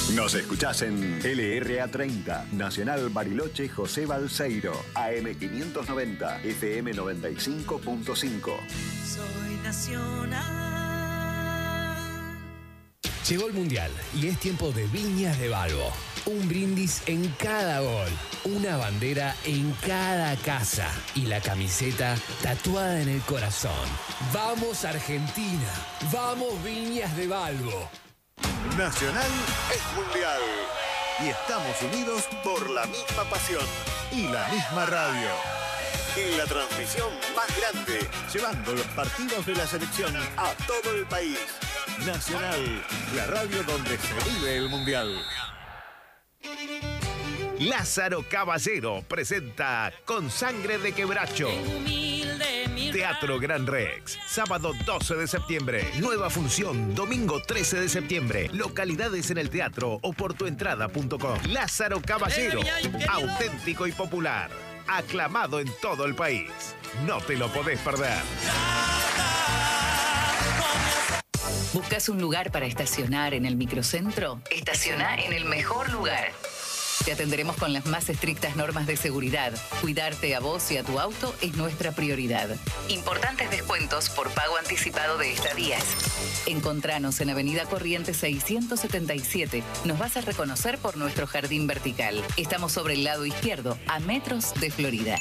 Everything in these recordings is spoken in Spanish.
Nos escuchás en LRA30, Nacional Bariloche José Balseiro, AM590, FM 95.5. Soy nacional. Llegó el Mundial y es tiempo de Viñas de Balbo. Un brindis en cada gol, una bandera en cada casa y la camiseta tatuada en el corazón. ¡Vamos Argentina! ¡Vamos Viñas de Balbo! Nacional es mundial y estamos unidos por la misma pasión y la misma radio. En la transmisión más grande, llevando los partidos de la selección a todo el país. Nacional, la radio donde se vive el mundial. Lázaro Caballero presenta Con Sangre de Quebracho. Teatro Gran Rex, sábado 12 de septiembre. Nueva función, domingo 13 de septiembre. Localidades en el teatro o por tuentrada.com. Lázaro Caballero, auténtico y popular. Aclamado en todo el país. No te lo podés perder. ¿Buscas un lugar para estacionar en el microcentro? Estaciona en el mejor lugar. Te atenderemos con las más estrictas normas de seguridad. Cuidarte a vos y a tu auto es nuestra prioridad. Importantes descuentos por pago anticipado de estadías. Encontranos en Avenida Corrientes 677. Nos vas a reconocer por nuestro jardín vertical. Estamos sobre el lado izquierdo, a metros de Florida.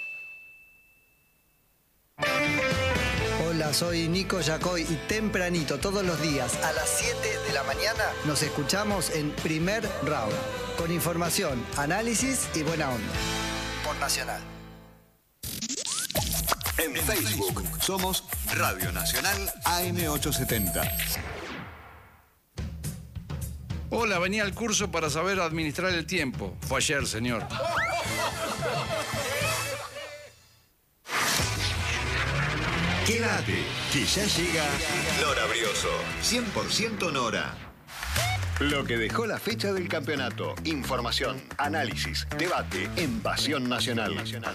Hola, soy Nico Yacoy y tempranito todos los días a las 7 de la mañana nos escuchamos en Primer Round. Con información, análisis y buena onda. Por Nacional. En Facebook somos Radio Nacional AM870. Hola, venía al curso para saber administrar el tiempo. Fue ayer, señor. Quédate, que ya llega Nora Brioso, 100% Nora. Lo que dejó la fecha del campeonato, información, análisis, debate en Pasión Nacional.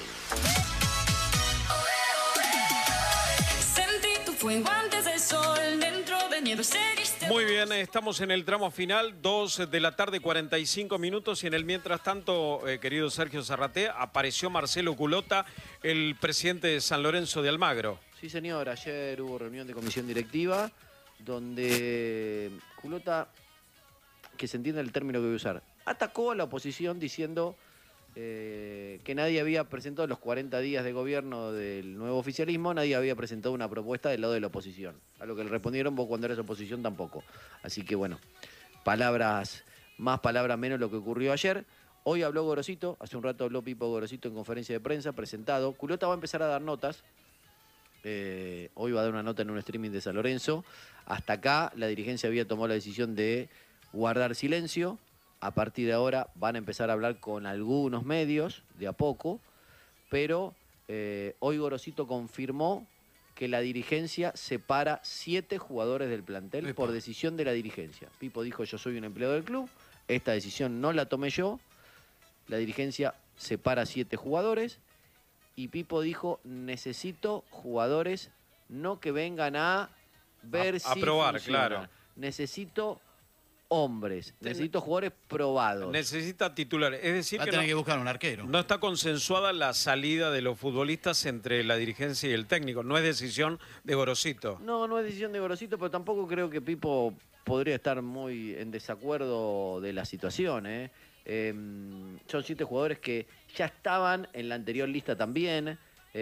Sentí tu fuego antes del sol, dentro de nieve seguiste. Muy bien, estamos en el tramo final, 2 de la tarde, 45 minutos. Y en el mientras tanto, querido Sergio Zarraté, apareció Marcelo Culota, el presidente de San Lorenzo de Almagro. Sí, señor. Ayer hubo reunión de comisión directiva donde Culota, que se entiende el término que voy a usar, atacó a la oposición diciendo que nadie había presentado los 40 días de gobierno del nuevo oficialismo, nadie había presentado una propuesta del lado de la oposición. A lo que le respondieron, vos cuando eras oposición tampoco. Así que bueno, palabras más, palabras menos lo que ocurrió ayer. Hoy habló Gorosito, hace un rato habló Pipo Gorosito en conferencia de prensa, presentado. Culota va a empezar a dar notas. Hoy va a dar una nota en un streaming de San Lorenzo. Hasta acá la dirigencia había tomado la decisión de guardar silencio. A partir de ahora van a empezar a hablar con algunos medios, de a poco. Pero hoy Gorosito confirmó que la dirigencia separa 7 jugadores del plantel por decisión de la dirigencia. Pipo dijo: yo soy un empleado del club, esta decisión no la tomé yo. La dirigencia separa 7 jugadores. Y Pipo dijo: necesito jugadores no que vengan a ver si probar, funciona. claro. Necesito hombres, necesito jugadores probados. Necesita titulares. Es decir, va a tener que buscar un arquero. No está consensuada la salida de los futbolistas entre la dirigencia y el técnico. No es decisión de Gorosito. No, no es decisión de Gorosito, pero tampoco creo que Pipo podría estar muy en desacuerdo de la situación, son 7 jugadores que ya estaban en la anterior lista también.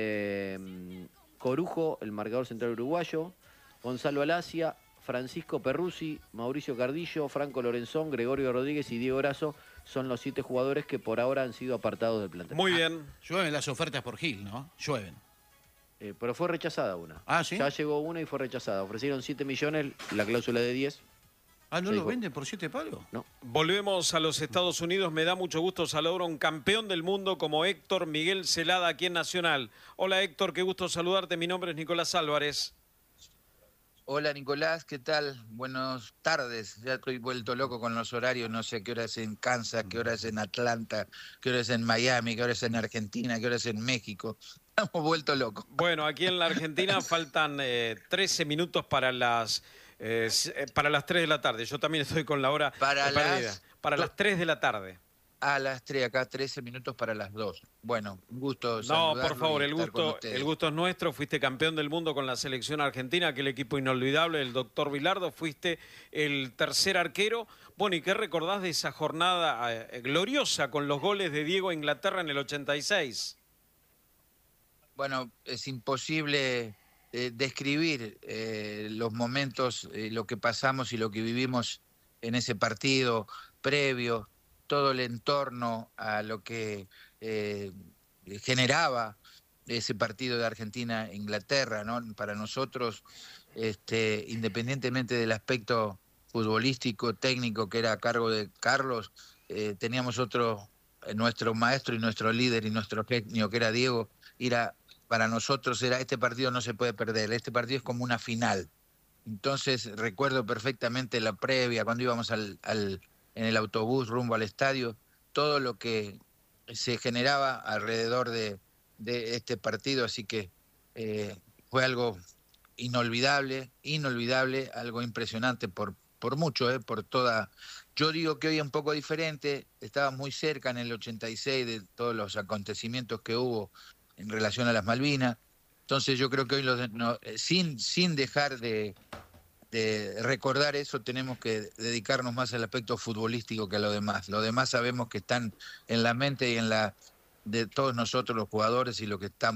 Corujo, el marcador central uruguayo, Gonzalo Alacia, Francisco Perruzzi, Mauricio Cardillo, Franco Lorenzón, Gregorio Rodríguez y Diego Erazo son los 7 jugadores que por ahora han sido apartados del plantel. Muy bien. Llueven las ofertas por Gil, ¿no? Llueven. Pero fue rechazada una. Ah, ¿sí? Ya llegó una y fue rechazada. Ofrecieron 7 millones, la cláusula de 10. Ah, ¿no lo venden por 7 palos? No. Volvemos a los Estados Unidos. Me da mucho gusto saludar a un campeón del mundo como Héctor Miguel Celada aquí en Nacional. Hola Héctor, qué gusto saludarte. Mi nombre es Nicolás Álvarez. Hola Nicolás, ¿qué tal? Buenas tardes. Ya estoy vuelto loco con los horarios. No sé qué hora es en Kansas, qué hora es en Atlanta, qué hora es en Miami, qué hora es en Argentina, qué hora es en México. Estamos vueltos locos. Bueno, aquí en la Argentina faltan 13 minutos para las Para las 3 de la tarde. Yo también estoy con la hora perdida. Para las 3 de la tarde. A las 3, acá 13 minutos para las 2. Bueno, un gusto No, saludarlo por favor, y el estar con gusto es nuestro. Fuiste campeón del mundo con la selección argentina, aquel equipo inolvidable, el doctor Vilardo. Fuiste el tercer arquero. Bueno, ¿y qué recordás de esa jornada gloriosa con los goles de Diego a Inglaterra en el 86? Bueno, es imposible describir los momentos, lo que pasamos y lo que vivimos en ese partido previo, todo el entorno a lo que generaba ese partido de Argentina-Inglaterra, ¿no? Para nosotros, independientemente del aspecto futbolístico, técnico que era a cargo de Carlos, teníamos nuestro maestro y nuestro líder y nuestro genio que era Diego. Para nosotros era, este partido no se puede perder, este partido es como una final. Entonces recuerdo perfectamente la previa, cuando íbamos en el autobús rumbo al estadio, todo lo que se generaba alrededor de este partido, así que fue algo inolvidable, algo impresionante por mucho, por toda... Yo digo que hoy es un poco diferente, estaba muy cerca en el 86 de todos los acontecimientos que hubo en relación a las Malvinas, entonces yo creo que hoy sin dejar de recordar eso, tenemos que dedicarnos más al aspecto futbolístico que a lo demás. Lo demás sabemos que están en la mente y en la de todos nosotros los jugadores y los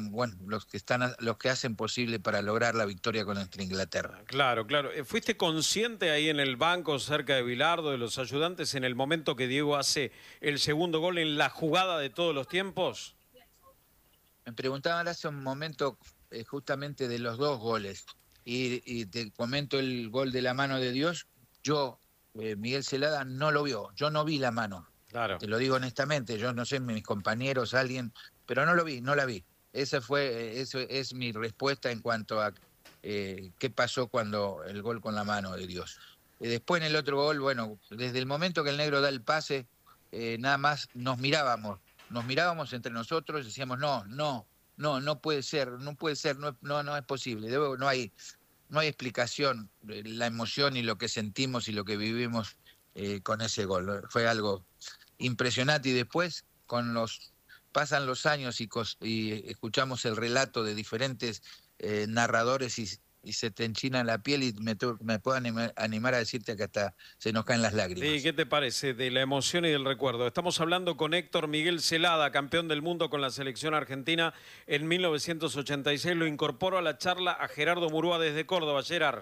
que hacen posible para lograr la victoria contra Inglaterra. Claro, claro. ¿Fuiste consciente ahí en el banco cerca de Bilardo, de los ayudantes, en el momento que Diego hace el segundo gol en la jugada de todos los tiempos? Me preguntaban hace un momento justamente de los dos goles. Y te comento el gol de la mano de Dios. Yo, Miguel Celada, no lo vio. Yo no vi la mano. Claro. Te lo digo honestamente. Yo no sé, mis compañeros, alguien, pero no la vi. Eso es mi respuesta en cuanto a qué pasó cuando el gol con la mano de Dios. Después en el otro gol, bueno, desde el momento que el negro da el pase, nada más nos mirábamos entre nosotros y decíamos, no puede ser, no es posible, no hay explicación, la emoción y lo que sentimos y lo que vivimos con ese gol. Fue algo impresionante y después pasan los años y escuchamos el relato de diferentes narradores y se te enchina la piel y me puedo animar a decirte que hasta se nos caen las lágrimas. Sí, ¿qué te parece de la emoción y del recuerdo? Estamos hablando con Héctor Miguel Celada, campeón del mundo con la selección argentina en 1986. Lo incorporo a la charla a Gerardo Murúa desde Córdoba. Gerard.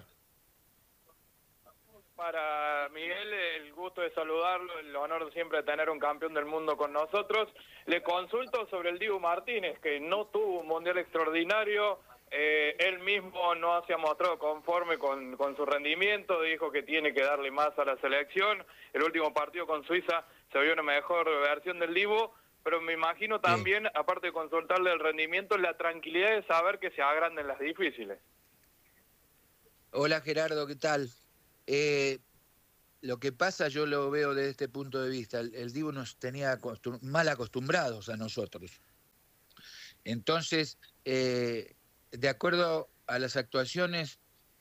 Para Miguel, el gusto de saludarlo, el honor siempre de tener un campeón del mundo con nosotros. Le consulto sobre el Dibu Martínez, que no tuvo un mundial extraordinario. Él mismo no se ha mostrado conforme con su rendimiento, dijo que tiene que darle más a la selección. El último partido con Suiza se vio una mejor versión del Dibu, pero me imagino también, aparte de consultarle el rendimiento, la tranquilidad de saber que se agranden las difíciles. Hola Gerardo, ¿qué tal? Lo que pasa, yo lo veo desde este punto de vista, el Dibu nos tenía mal acostumbrados a nosotros. Entonces, de acuerdo a las actuaciones,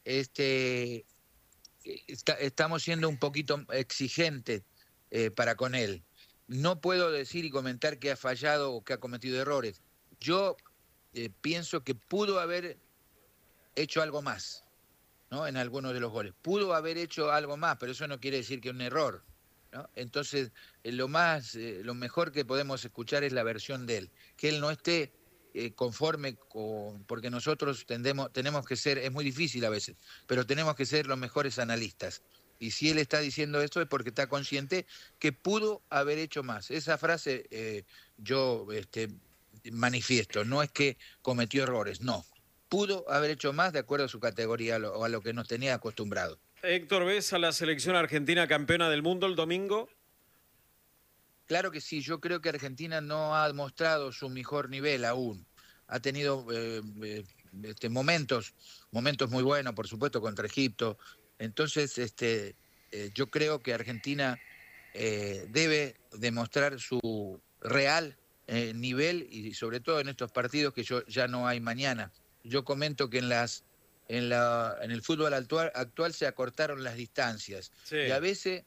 estamos siendo un poquito exigentes para con él. No puedo decir y comentar que ha fallado o que ha cometido errores. Yo pienso que pudo haber hecho algo más, ¿no? En algunos de los goles. Pudo haber hecho algo más, pero eso no quiere decir que es un error, ¿no? Entonces, lo mejor que podemos escuchar es la versión de él. Que él no esté conforme porque nosotros tenemos que ser, es muy difícil a veces, pero tenemos que ser los mejores analistas. Y si él está diciendo esto es porque está consciente que pudo haber hecho más. Esa frase yo manifiesto, no es que cometió errores, no. Pudo haber hecho más de acuerdo a su categoría o a lo que nos tenía acostumbrado. Héctor, ¿ves a la selección argentina campeona del mundo el domingo? Claro que sí, yo creo que Argentina no ha mostrado su mejor nivel aún. Ha tenido momentos muy buenos, por supuesto, contra Egipto. Entonces, yo creo que Argentina debe demostrar su real nivel y sobre todo en estos partidos que ya no hay mañana. Yo comento que en las en el fútbol actual se acortaron las distancias. Sí. Y a veces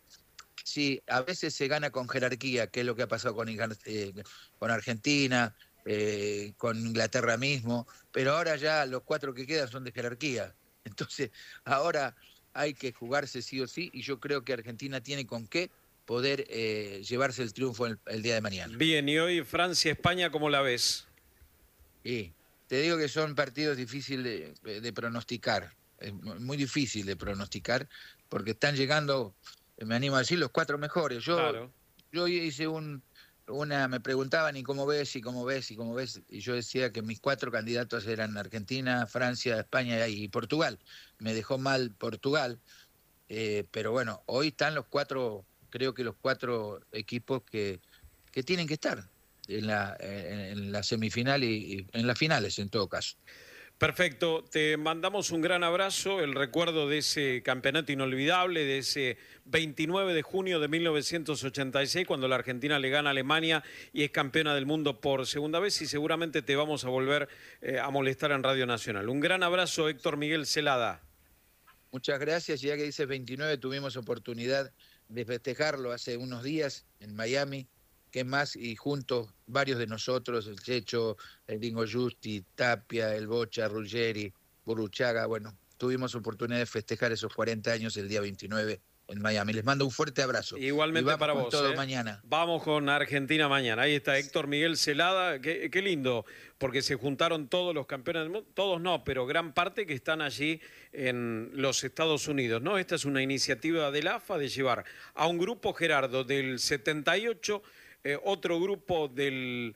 se gana con jerarquía, que es lo que ha pasado con Argentina, con Inglaterra mismo, pero ahora ya los 4 que quedan son de jerarquía. Entonces, ahora hay que jugarse sí o sí, y yo creo que Argentina tiene con qué poder llevarse el triunfo el día de mañana. Bien, y hoy Francia-España, ¿cómo la ves? Sí, te digo que son partidos difíciles de pronosticar, es muy difícil de pronosticar, porque están llegando, me animo a decir, los 4 mejores. Yo hice me preguntaban, ¿y cómo ves? ¿Y cómo ves? ¿Y cómo ves? Y yo decía que mis 4 candidatos eran Argentina, Francia, España y Portugal. Me dejó mal Portugal, pero bueno, hoy están los 4, creo que los 4 equipos que tienen que estar en la semifinal y en las finales en todo caso. Perfecto, te mandamos un gran abrazo, el recuerdo de ese campeonato inolvidable, de ese 29 de junio de 1986, cuando la Argentina le gana a Alemania y es campeona del mundo por segunda vez, y seguramente te vamos a volver a molestar en Radio Nacional. Un gran abrazo, Héctor Miguel Celada. Muchas gracias, ya que dices 29, tuvimos oportunidad de festejarlo hace unos días en Miami. ¿Qué más? Y juntos varios de nosotros, el Checho, el Dingo Justi, Tapia, el Bocha, Ruggeri, Burruchaga, bueno, tuvimos oportunidad de festejar esos 40 años el día 29 en Miami. Les mando un fuerte abrazo. Igualmente para vos. Todo mañana. Vamos con Argentina mañana. Ahí está Héctor Miguel Celada. Qué lindo, porque se juntaron todos los campeones del mundo, todos no, pero gran parte que están allí en los Estados Unidos, ¿no? Esta es una iniciativa del AFA de llevar a un grupo, Gerardo, del 78, otro grupo del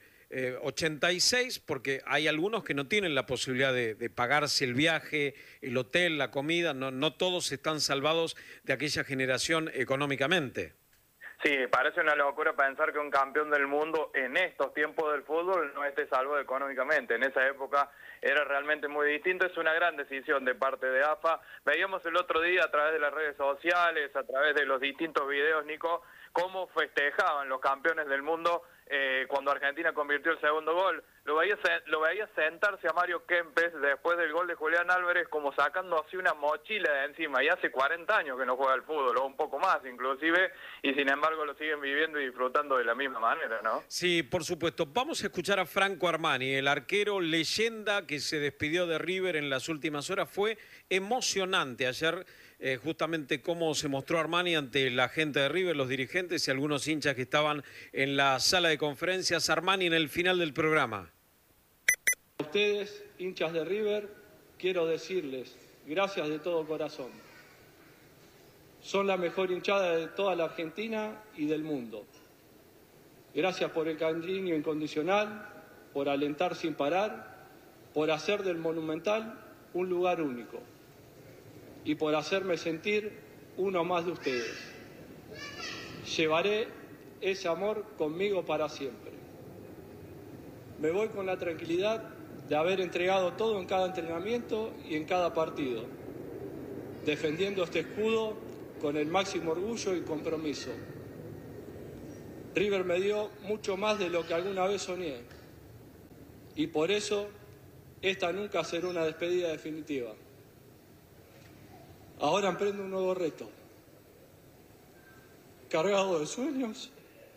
86, porque hay algunos que no tienen la posibilidad de pagarse el viaje, el hotel, la comida, no todos están salvados de aquella generación económicamente. Sí, parece una locura pensar que un campeón del mundo en estos tiempos del fútbol no esté salvo económicamente. En esa época era realmente muy distinto. Es una gran decisión de parte de AFA. Veíamos el otro día a través de las redes sociales, a través de los distintos videos, Nico, cómo festejaban los campeones del mundo cuando Argentina convirtió el segundo gol. Lo veía sentarse a Mario Kempes después del gol de Julián Álvarez como sacando así una mochila de encima, y hace 40 años que no juega al fútbol, o un poco más inclusive, y sin embargo lo siguen viviendo y disfrutando de la misma manera, ¿no? Sí, por supuesto. Vamos a escuchar a Franco Armani, el arquero leyenda que se despidió de River en las últimas horas. Fue emocionante ayer justamente cómo se mostró Armani ante la gente de River, los dirigentes y algunos hinchas que estaban en la sala de conferencias. Armani en el final del programa. A ustedes, hinchas de River, quiero decirles gracias de todo corazón. Son la mejor hinchada de toda la Argentina y del mundo. Gracias por el cariño incondicional, por alentar sin parar, por hacer del Monumental un lugar único y por hacerme sentir uno más de ustedes. Llevaré ese amor conmigo para siempre. Me voy con la tranquilidad de haber entregado todo en cada entrenamiento y en cada partido, defendiendo este escudo con el máximo orgullo y compromiso. River me dio mucho más de lo que alguna vez soñé, y por eso esta nunca será una despedida definitiva. Ahora emprendo un nuevo reto, cargado de sueños.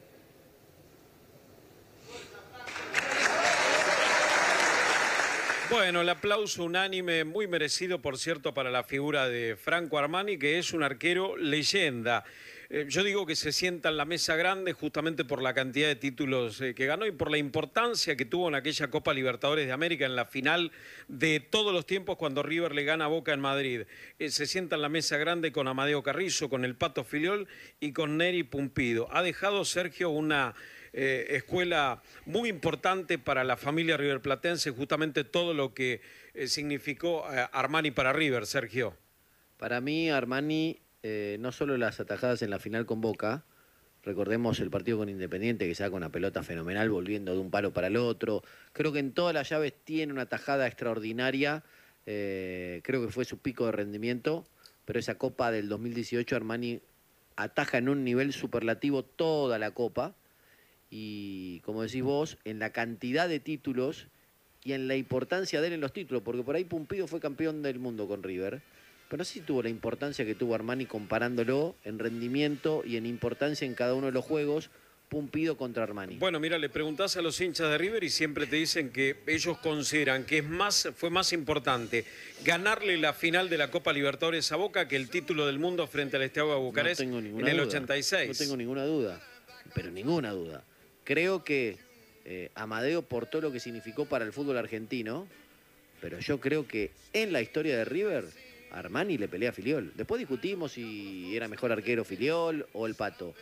Bueno, el aplauso unánime, muy merecido, por cierto, para la figura de Franco Armani, que es un arquero leyenda. Yo digo que se sienta en la mesa grande justamente por la cantidad de títulos que ganó y por la importancia que tuvo en aquella Copa Libertadores de América, en la final de todos los tiempos cuando River le gana a Boca en Madrid. Se sienta en la mesa grande con Amadeo Carrizo, con el Pato Filiol y con Neri Pumpido. Ha dejado, Sergio, una escuela muy importante para la familia riverplatense, justamente todo lo que significó Armani para River, Sergio. Para mí, Armani, no solo las atajadas en la final con Boca, recordemos el partido con Independiente que saca una pelota fenomenal volviendo de un palo para el otro. Creo que en todas las llaves tiene una tajada extraordinaria, creo que fue su pico de rendimiento, pero esa Copa del 2018 Armani ataja en un nivel superlativo toda la Copa. Y como decís vos, en la cantidad de títulos y en la importancia de él en los títulos, porque por ahí Pumpido fue campeón del mundo con River, pero no sé si tuvo la importancia que tuvo Armani comparándolo en rendimiento y en importancia en cada uno de los juegos, Pumpido contra Armani. Bueno, mira, le preguntás a los hinchas de River y siempre te dicen que ellos consideran que fue más importante ganarle la final de la Copa Libertadores a Boca que el título del mundo frente al Steaua Bucarest en el 86. No tengo ninguna duda, pero ninguna duda. Creo que Amadeo, por todo lo que significó para el fútbol argentino, pero yo creo que en la historia de River, Armani le pelea a Filiol. Después discutimos si era mejor arquero Filiol o el Pato.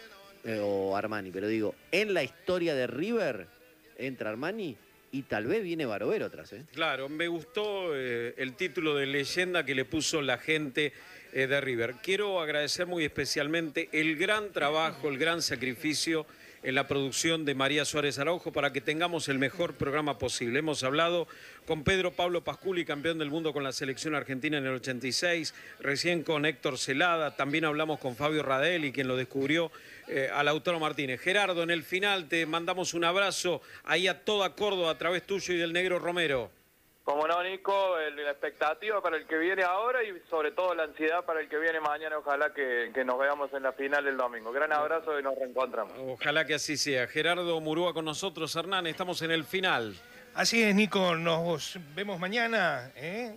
O Armani, pero digo, en la historia de River entra Armani y tal vez viene Barovero atrás. Claro, me gustó el título de leyenda que le puso la gente de River. Quiero agradecer muy especialmente el gran trabajo, el gran sacrificio en la producción de María Suárez Araujo para que tengamos el mejor programa posible. Hemos hablado con Pedro Pablo Pasculi, campeón del mundo con la selección argentina en el 86, recién con Héctor Celada, también hablamos con Fabio Radelli, quien lo descubrió, a Lautaro Martínez. Gerardo, en el final te mandamos un abrazo ahí a toda Córdoba a través tuyo y del Negro Romero. Como no, Nico, la expectativa para el que viene ahora y sobre todo la ansiedad para el que viene mañana. Ojalá que nos veamos en la final el domingo. Gran abrazo y nos reencontramos. Ojalá que así sea. Gerardo Murúa con nosotros. Hernán, estamos en el final. Así es, Nico, nos vemos mañana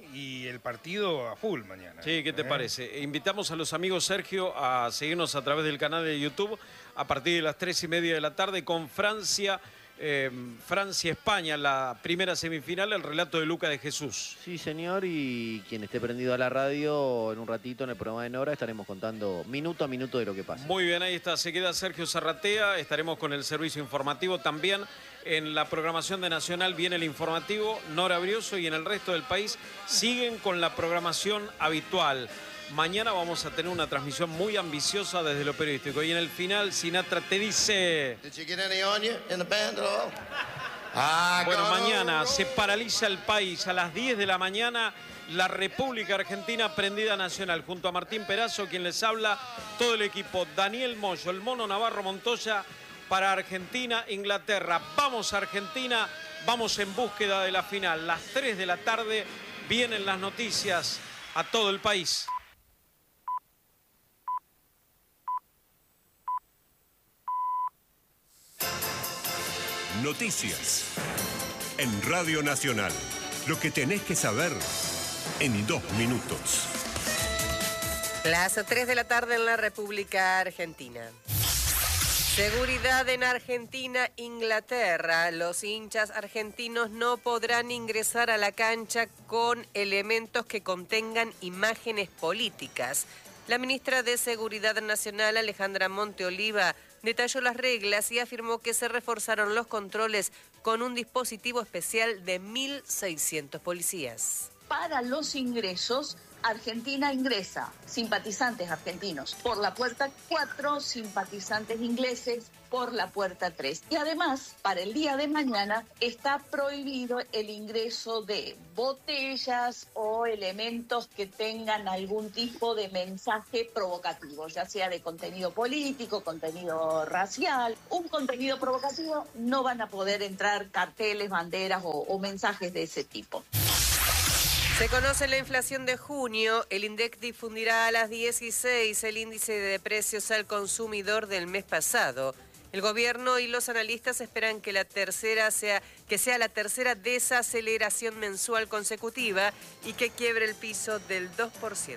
y el partido a full mañana. Sí, ¿qué te parece? Invitamos a los amigos, Sergio, a seguirnos a través del canal de YouTube a partir de las 3:30 de la tarde con Francia. Francia-España, la primera semifinal, el relato de Luca de Jesús. Sí, señor, y quien esté prendido a la radio, en un ratito en el programa de Nora estaremos contando minuto a minuto de lo que pasa. Muy bien, ahí está, se queda Sergio Zarratea, estaremos con el servicio informativo también. En la programación de Nacional viene el informativo, Nora Brioso, y en el resto del país siguen con la programación habitual. Mañana vamos a tener una transmisión muy ambiciosa desde lo periodístico. Y en el final, Sinatra te dice... Bueno, mañana se paraliza el país. A las 10 de la mañana, la República Argentina prendida Nacional. Junto a Martín Perazo, quien les habla, todo el equipo. Daniel Moyo, el Mono Navarro Montoya, para Argentina, Inglaterra. Vamos a Argentina, vamos en búsqueda de la final. Las 3 de la tarde vienen las noticias a todo el país. Noticias en Radio Nacional. Lo que tenés que saber en 2 minutos. Las 3 de la tarde en la República Argentina. Seguridad en Argentina, Inglaterra. Los hinchas argentinos no podrán ingresar a la cancha con elementos que contengan imágenes políticas. La ministra de Seguridad Nacional, Alejandra Monteoliva, detalló las reglas y afirmó que se reforzaron los controles con un dispositivo especial de 1.600 policías. Para los ingresos, Argentina ingresa simpatizantes argentinos por la puerta 4, simpatizantes ingleses por la puerta 3. Y además, para el día de mañana está prohibido el ingreso de botellas o elementos que tengan algún tipo de mensaje provocativo, ya sea de contenido político, contenido racial. Un contenido provocativo no van a poder entrar carteles, banderas o mensajes de ese tipo. Se conoce la inflación de junio. El INDEC difundirá a las 16 el índice de precios al consumidor del mes pasado. El gobierno y los analistas esperan que sea la tercera desaceleración mensual consecutiva y que quiebre el piso del 2%.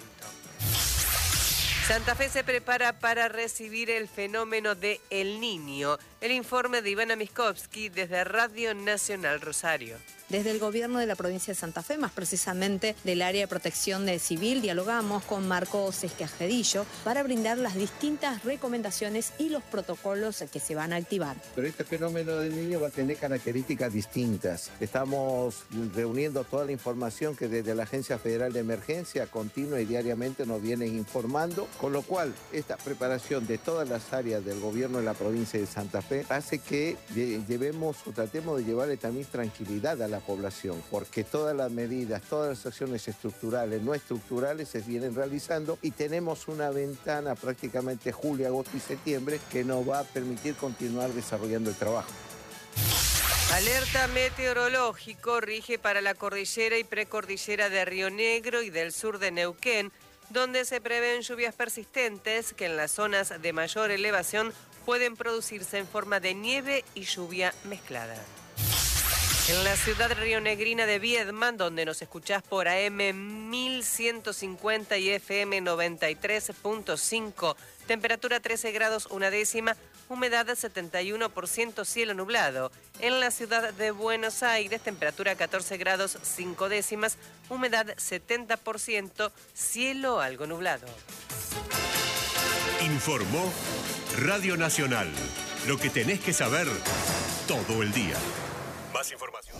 Santa Fe se prepara para recibir el fenómeno de El Niño. El informe de Ivana Miskovsky desde Radio Nacional Rosario. Desde el gobierno de la provincia de Santa Fe, más precisamente del área de protección civil, dialogamos con Marcos Esquajedillo para brindar las distintas recomendaciones y los protocolos que se van a activar. Pero este fenómeno del niño va a tener características distintas. Estamos reuniendo toda la información que desde la Agencia Federal de Emergencia continua y diariamente nos vienen informando, con lo cual esta preparación de todas las áreas del gobierno de la provincia de Santa Fe hace que tratemos de llevarle también tranquilidad a la población, porque todas las medidas, todas las acciones estructurales, no estructurales se vienen realizando y tenemos una ventana prácticamente julio, agosto y septiembre que nos va a permitir continuar desarrollando el trabajo. Alerta meteorológico rige para la cordillera y precordillera de Río Negro y del sur de Neuquén, donde se prevén lluvias persistentes que en las zonas de mayor elevación pueden producirse en forma de nieve y lluvia mezclada. En la ciudad rionegrina de Viedma, donde nos escuchás por AM 1150 y FM 93.5, temperatura 13 grados 1 décima, humedad 71%, cielo nublado. En la ciudad de Buenos Aires, temperatura 14 grados 5 décimas, humedad 70%, cielo algo nublado. Informó Radio Nacional. Lo que tenés que saber todo el día. Más información.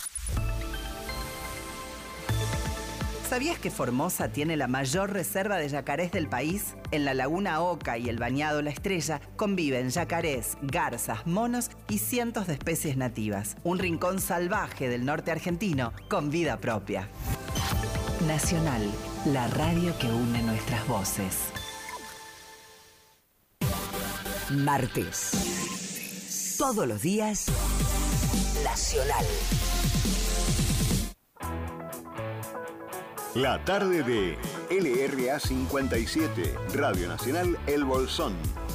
¿Sabías que Formosa tiene la mayor reserva de yacarés del país? En la Laguna Oca y el Bañado La Estrella conviven yacarés, garzas, monos y cientos de especies nativas. Un rincón salvaje del norte argentino con vida propia. Nacional, la radio que une nuestras voces. Martes. Todos los días, Nacional. La tarde de LRA 57, Radio Nacional El Bolsón.